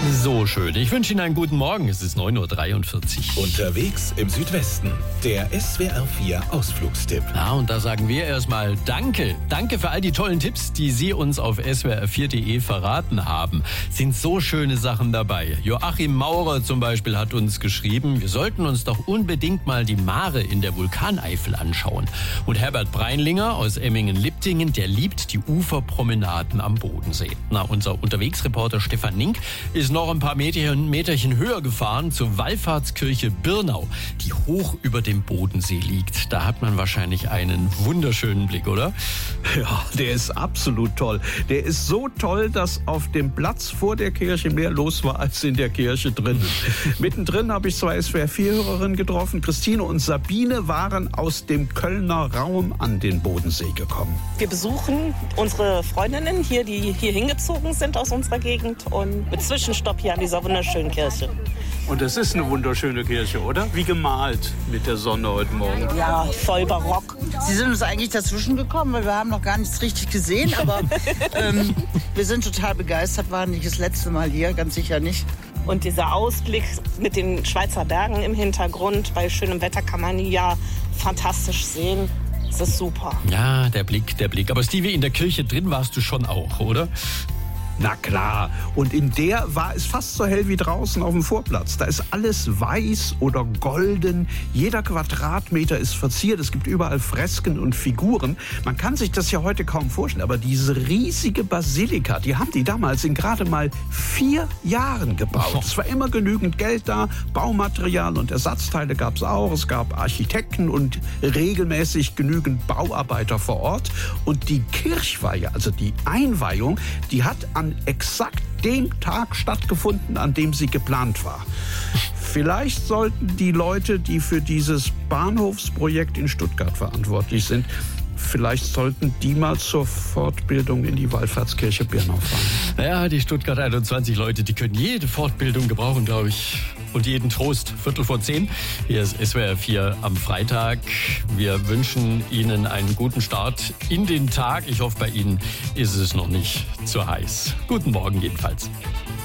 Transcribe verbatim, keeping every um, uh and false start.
So schön. Ich wünsche Ihnen einen guten Morgen. Es ist neun Uhr dreiundvierzig. Unterwegs im Südwesten. Der S W R vier Ausflugstipp. Ja, und da sagen wir erstmal Danke. Danke für all die tollen Tipps, die Sie uns auf S W R vier Punkt de verraten haben. Sind so schöne Sachen dabei. Joachim Maurer zum Beispiel hat uns geschrieben, wir sollten uns doch unbedingt mal die Mare in der Vulkaneifel anschauen. Und Herbert Breinlinger aus Emmingen-Liptingen, der liebt die Uferpromenaden am Bodensee. Na, unser Unterwegsreporter Stefan Nink ist noch ein paar Meterchen, Meterchen höher gefahren zur Wallfahrtskirche Birnau, die hoch über dem Bodensee liegt. Da hat man wahrscheinlich einen wunderschönen Blick, oder? Ja, der ist absolut toll. Der ist so toll, dass auf dem Platz vor der Kirche mehr los war als in der Kirche drinnen. Mittendrin habe ich zwei S W R vier Hörerinnen getroffen. Christine und Sabine waren aus dem Kölner Raum an den Bodensee gekommen. Wir besuchen unsere Freundinnen hier, die hier hingezogen sind aus unserer Gegend, und mit Zwischenstopp hier an dieser wunderschönen Kirche. Und das ist eine wunderschöne Kirche, oder? Wie gemalt mit der Sonne heute Morgen. Ja, voll barock. Sie sind uns eigentlich dazwischen gekommen, weil wir haben noch gar nichts richtig gesehen, aber ähm, wir sind total begeistert, waren nicht das letzte Mal hier, ganz sicher nicht. Und dieser Ausblick mit den Schweizer Bergen im Hintergrund, bei schönem Wetter kann man die ja fantastisch sehen. Das ist super. Ja, der Blick, der Blick. Aber Stevie, in der Kirche drin warst du schon auch, oder? Na klar. Und in der war es fast so hell wie draußen auf dem Vorplatz. Da ist alles weiß oder golden. Jeder Quadratmeter ist verziert. Es gibt überall Fresken und Figuren. Man kann sich das ja heute kaum vorstellen. Aber diese riesige Basilika, die haben die damals in gerade mal vier Jahren gebaut. Es war immer genügend Geld da. Baumaterial und Ersatzteile gab es auch. Es gab Architekten und regelmäßig genügend Bauarbeiter vor Ort. Und die Kirchweihe, also die Einweihung, die hat an exakt dem Tag stattgefunden, an dem sie geplant war. Vielleicht sollten die Leute, die für dieses Bahnhofsprojekt in Stuttgart verantwortlich sind, vielleicht sollten die mal zur Fortbildung in die Wallfahrtskirche Birnau fahren. Ja, die Stuttgart einundzwanzig Leute, die können jede Fortbildung gebrauchen, glaube ich. Und jeden Trost. Viertel vor zehn. Hier ist S W R vier am Freitag. Wir wünschen Ihnen einen guten Start in den Tag. Ich hoffe, bei Ihnen ist es noch nicht zu heiß. Guten Morgen jedenfalls.